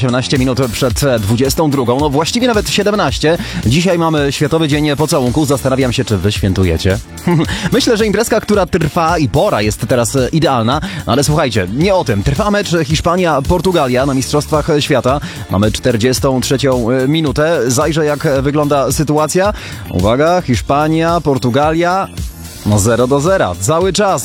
18 minut przed 22. No właściwie nawet 17. Dzisiaj mamy Światowy Dzień Pocałunku. Zastanawiam się, czy wy świętujecie. Myślę, że imprezka, która trwa i pora jest teraz idealna. No ale słuchajcie, nie o tym. Trwa mecz Hiszpania-Portugalia na Mistrzostwach Świata. Mamy 43. minutę. Zajrzę, jak wygląda sytuacja. Uwaga, Hiszpania, Portugalia. No 0-0. Cały czas.